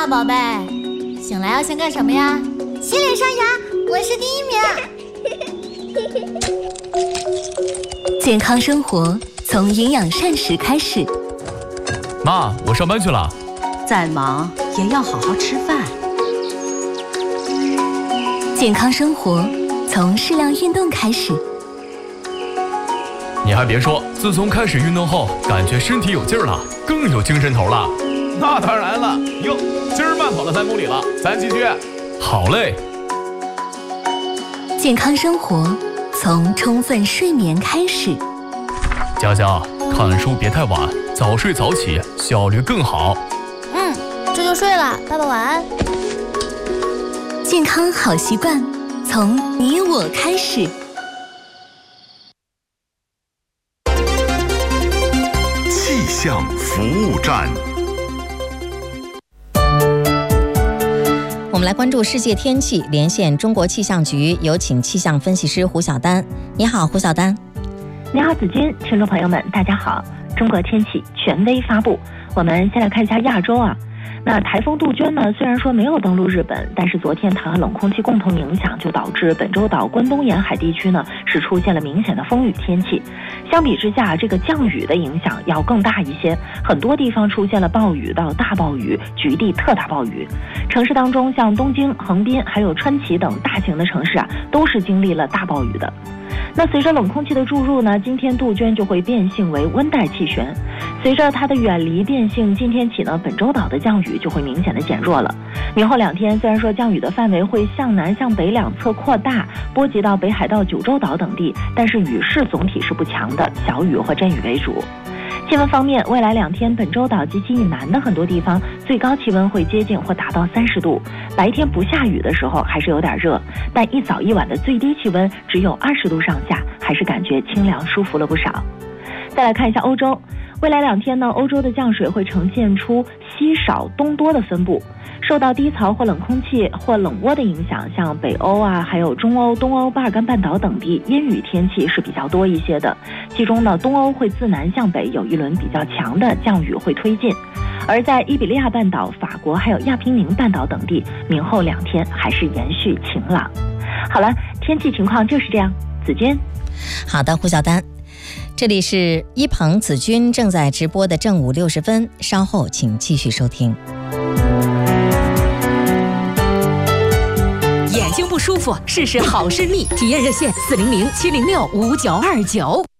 了，宝贝。醒来要先干什么呀？ 洗脸刷牙，我是第1名。 健康生活从营养膳食开始。 妈，我上班去了。 再忙也要好好吃饭。 健康生活从适量运动开始。 你还别说，自从开始运动后，感觉身体有劲儿了，更有精神头了。 那当然了，哟，今儿慢跑了3公里了，咱继续。 好嘞。 健康生活从充分睡眠开始。 佳佳，看书别太晚，早睡早起，效率更好。 这就睡了，爸爸晚安。 健康好习惯从你我开始。 气象服务站。 我们来关注世界天气，连线中国气象局，有请气象分析师胡晓丹。你好，胡晓丹。 你好，子君，听众朋友们，大家好。中国天气权威发布，我们先来看一下亚洲啊。那台风杜鹃呢，虽然说没有登陆日本，但是昨天它和冷空气共同影响，就导致本州岛关东沿海地区呢是出现了明显的风雨天气。相比之下，这个降雨的影响要更大一些，很多地方出现了暴雨到大暴雨，局地特大暴雨。城市当中，像东京、横滨还有川崎等大型的城市啊，都是经历了大暴雨的。那随着冷空气的注入呢，今天杜鹃就会变性为温带气旋。随着它的远离变性，今天起呢，本州岛的降雨就会明显的减弱了。明后2天，虽然说降雨的范围会向南向北2侧扩大，波及到北海道、九州岛等地，但是雨势总体是不强的，小雨或阵雨为主。气温方面，未来2天，本州岛及其以南的很多地方最高气温会接近或达到30度。白天不下雨的时候还是有点热，但一早一晚的最低气温只有20度上下，还是感觉清凉舒服了不少。再来看一下欧洲，未来2天呢，欧洲的降水会呈现出西少东多的分布。受到低槽或冷空气或冷涡的影响，像北欧啊，还有中欧、东欧、巴尔干半岛等地，阴雨天气是比较多一些的。其中呢，东欧会自南向北有一轮比较强的降雨会推进，而在伊比利亚半岛、法国还有亚平宁半岛等地，明后2天还是延续晴朗。好了，天气情况就是这样。子君， 好的，胡晓丹。这里是一鹏子君正在直播的正午60分，稍后请继续收听。 眼睛不舒服，试试好视力，体验热线400-706-5929。